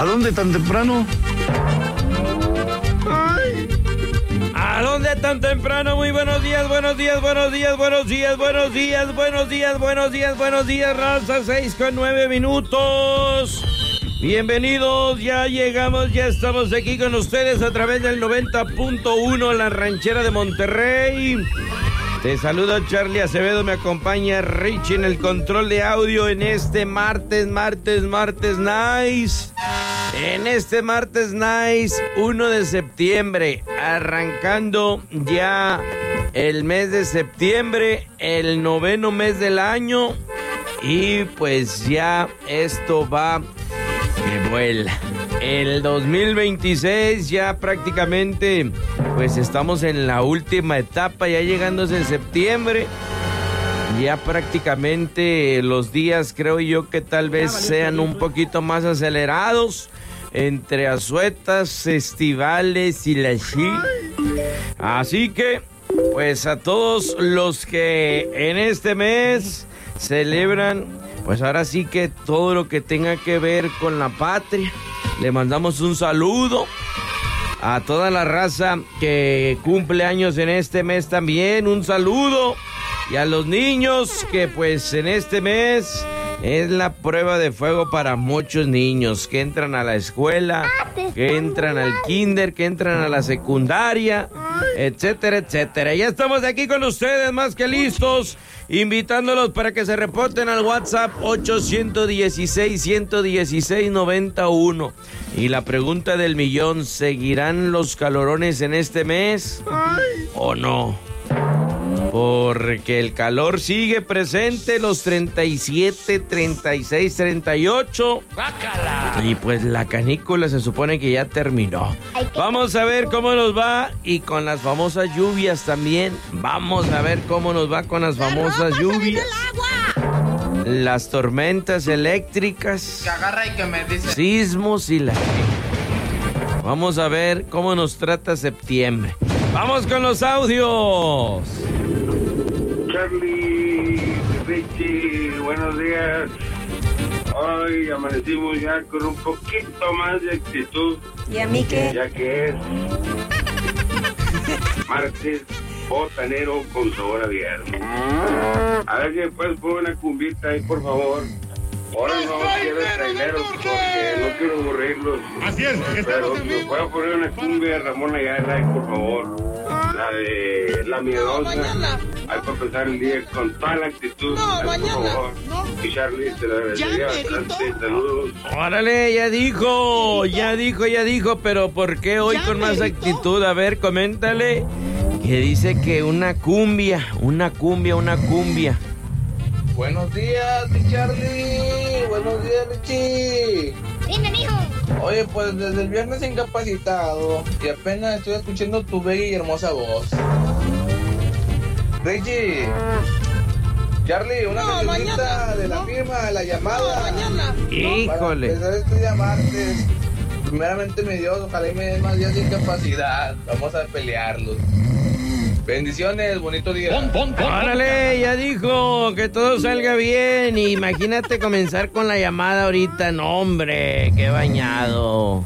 dónde tan temprano? Ay. ¿A dónde tan temprano? Muy buenos días, buenos días, buenos días, buenos días, buenos días, buenos días, buenos días, buenos días, raza, 6:09 minutos. Bienvenidos, ya llegamos, ya estamos aquí con ustedes a través del 90.1, La Ranchera de Monterrey. Te saluda Charlie Acevedo, me acompaña Richie en el control de audio en este martes nice. En este martes nice, 1 de septiembre, arrancando ya el mes de septiembre, el 9º mes del año. Y pues ya esto va que vuela. El 2026 ya prácticamente, pues estamos en la última etapa, ya llegándose en septiembre. Ya prácticamente los días creo yo que tal vez sean un poquito más acelerados entre asuetas, festivales y la chi. Así que, pues a todos los que en este mes celebran, pues ahora sí que todo lo que tenga que ver con la patria, le mandamos un saludo. A toda la raza que cumple años en este mes también, un saludo. Y a los niños que pues en este mes es la prueba de fuego para muchos niños que entran a la escuela, que entran al kinder, que entran a la secundaria, etcétera, etcétera. Ya estamos aquí con ustedes más que listos, invitándolos para que se reporten al WhatsApp 816-116-91. Y la pregunta del millón, ¿seguirán los calorones en este mes o no? Porque el calor sigue presente, los 37, 36, 38. ¡Bácala! Y pues la canícula se supone que ya terminó. Vamos a ver cómo nos va y con las famosas lluvias también. Vamos a ver cómo nos va con las famosas lluvias. Las tormentas eléctricas. Que agarra y que me dice. Sismos y la... Vamos a ver cómo nos trata septiembre. ¡Vamos con los audios! Charlie, Richie, buenos días. Hoy amanecimos ya con un poquito más de actitud. ¿Y a mí qué? Ya que es martes botanero con sabor a viernes. A ver si después pongo una cumbita ahí, por favor. Ahora no quiero traileros porque no quiero aburrirlos. Así es, pero me puedo poner una cumbia de Ramón Ayala, por favor. La de La Miedosa. Hay para empezar el día con toda la actitud. Por favor. Y Charlie, te lo agradecería bastante. Saludos. Órale, ya dijo, pero ¿por qué hoy con más actitud? A ver, coméntale. Que dice que una cumbia. Buenos días, mi Charlie. Buenos días, Richie. Dime, mijo. Oye, pues desde el viernes incapacitado y apenas estoy escuchando tu bella y hermosa voz. Richie. Charlie, una cancionita de la firma, La Llamada. Mañana. Híjole. Para empezar este día martes. Primeramente, mi Dios, ojalá y me den más días de incapacidad. Vamos a pelearlos. Bendiciones, bonito día. Órale, ya dijo, que todo salga bien. Imagínate comenzar con la llamada ahorita. No, hombre, qué bañado.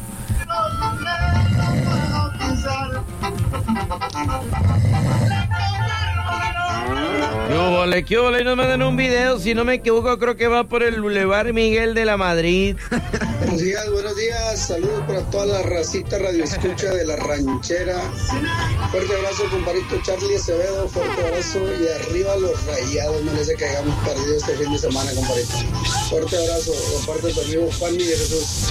¿Qué hubo? Nos mandan un video, si no me equivoco, creo que va por el Boulevard Miguel de la Madrid. Buenos días, saludos para toda la racita radioescucha de La Ranchera. Fuerte abrazo, compadrito Charlie Acevedo, fuerte abrazo y arriba los Rayados, no les que hayamos perdido este fin de semana, compadrito. Fuerte abrazo, de parte de tu amigo Juan y Jesús.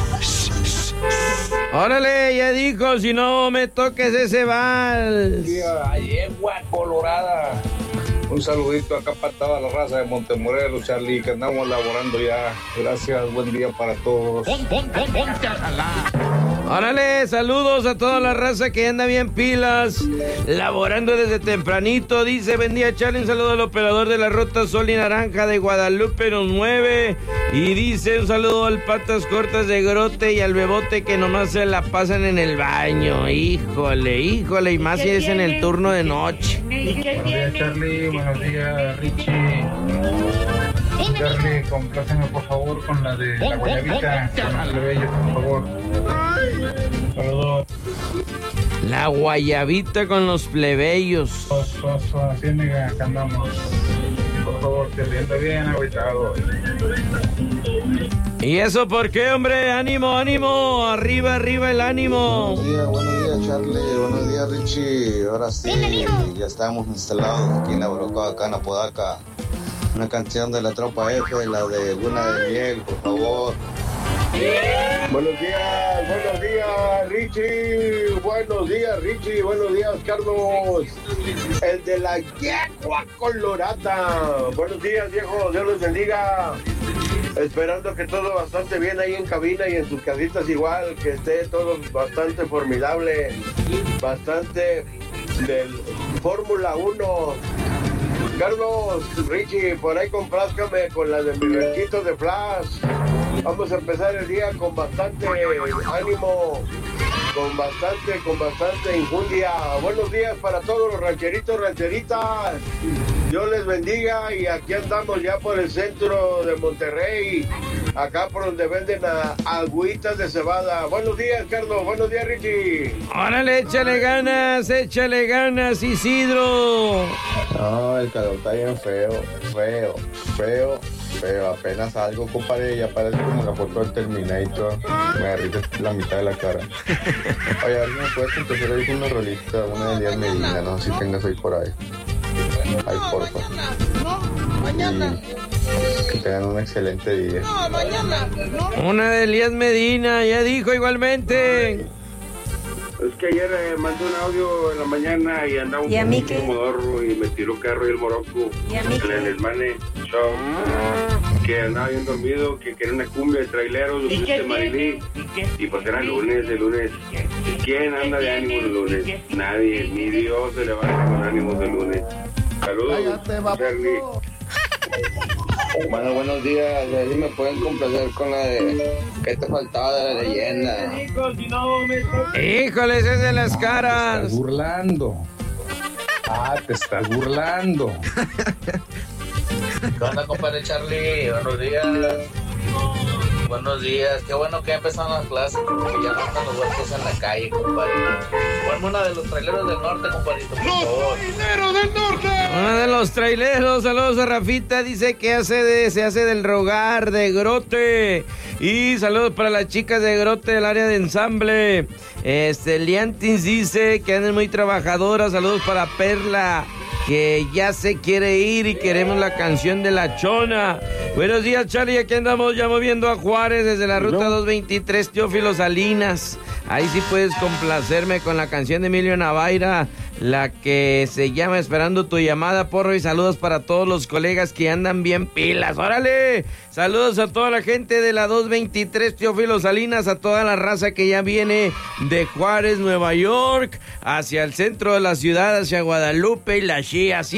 Órale, ya dijo, si no me toques ese vals. Yegua colorada. Un saludito acá para toda la raza de Montemorelos, Charlie, que andamos laborando ya. Gracias, buen día para todos. Ponte a jalar. Órale, saludos a toda la raza que anda bien pilas, laborando desde tempranito. Dice, buen día, Charlie, un saludo al operador de la ruta Sol y Naranja de Guadalupe, nos mueve. Y dice, un saludo al Patas Cortas de Grote y al Bebote que nomás se la pasan en el baño. Híjole, y más si es en el turno de noche. Buenos días, Charlie, buenos días, Richie. Charlie, compláceme por favor con la de la guayabita, con los plebeyos, por favor. Saludos. La guayabita con los plebeyos. Ciénega, que andamos. Por favor, te sienta bien agüitado. ¿Y eso por qué, hombre? ¡Ánimo, ánimo! ¡Arriba, arriba el ánimo! Buenos días, Charlie. Buenos días, Richie. Ahora sí, ya estamos instalados aquí en la Brocoa, acá en Apodaca. Una canción de la Tropa F, la de Luna de Miel, por favor. Buenos días, Richie. Buenos días, Carlos. El de la yegua colorada. Buenos días, viejo. Dios los bendiga. Esperando que todo bastante bien ahí en cabina y en sus casitas igual, que esté todo bastante formidable, bastante del Fórmula 1. Carlos, Richie, por ahí complázcame con la de mi ranchito de Flash. Vamos a empezar el día con bastante ánimo, con bastante injundia. Buenos días para todos los rancheritos, rancheritas. Dios les bendiga y aquí andamos ya por el centro de Monterrey, acá por donde venden agüitas de cebada. Buenos días, Carlos. Buenos días, Richie. ¡Órale, échale ganas, Isidro! No, el calor está bien feo. Apenas salgo, compadre, ya parece como la foto del Terminator. Me derrite la mitad de la cara. Oye, a ver si me puedes empezar ahí con una rolita, una de Elías Medina, no sé si tengas ahí por ahí. Ay, porfa. Mañana. Que tengan un excelente día. No, mañana. Una de Elías Medina, ya dijo igualmente. Es que ayer mandé un audio en la mañana y andaba un poquito modorro y me tiró carro y el moroco en el Mane Show, que andaba bien dormido, que quería una cumbia de traileros, los de Marilí, y pues era lunes, de lunes. ¿Quién anda de ánimo el lunes? Nadie, ni Dios se levanta con ánimos de lunes. Saludos, Charlie. Bueno, buenos días. A ver si me pueden complacer con la de ¿qué te faltaba de la leyenda? Híjoles, es de las caras. Te estás burlando. Te estás burlando. ¿Qué onda, compadre Charlie? Buenos días. Buenos días. Qué bueno que ya empezaron las clases, porque ya no andan los huertos en la calle, compadre. Ponme una de los traileros del norte, compadrito, por favor. Uno de los traileros, saludos a Rafita, dice que se hace del rogar de Grote. Y saludos para las chicas de Grote del área de ensamble. Liantins dice que andan muy trabajadoras. Saludos para Perla, que ya se quiere ir y queremos la canción de La Chona. Buenos días, Charlie, aquí andamos ya moviendo a Juárez desde la ruta 223 Teófilo Salinas. Ahí sí puedes complacerme con la canción de Emilio Navaira, la que se llama Esperando tu llamada, porro, y saludos para todos los colegas que andan bien pilas. ¡Órale! Saludos a toda la gente de la 223 Teófilo Salinas, a toda la raza que ya viene de Juárez, Nueva York, hacia el centro de la ciudad, hacia Guadalupe y la Chía.